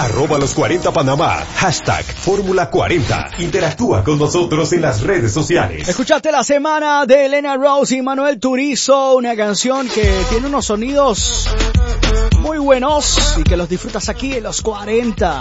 @los 40 Panamá, #Fórmula 40. Interactúa con nosotros en las redes sociales. Escuchaste la semana de Elena Rose y Manuel Turizo, una canción que tiene unos sonidos muy buenos y que los disfrutas aquí en los 40.